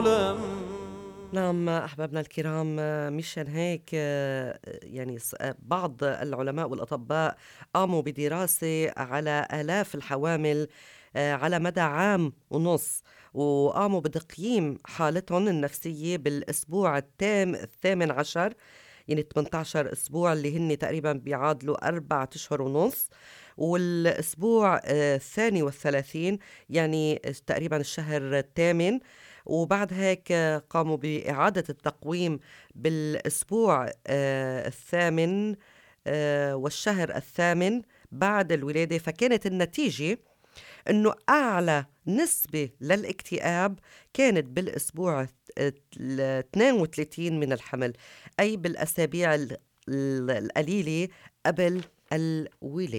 نعم أحبابنا الكرام، مشان هيك يعني بعض العلماء والأطباء قاموا بدراسة على آلاف الحوامل على مدى عام ونص، وقاموا بتقييم حالتهم النفسية بالأسبوع الثامن عشر، يعني 18 أسبوع اللي هن تقريبا بيعادلوا 4 أشهر ونص، والأسبوع الثاني والثلاثين يعني تقريبا الشهر الثامن. وبعد هيك قاموا بإعادة التقويم بالأسبوع الثامن والشهر الثامن بعد الولادة، فكانت النتيجة إنه أعلى نسبة للاكتئاب كانت بالأسبوع ال 32 من الحمل، أي بالأسابيع القليلة قبل الولادة.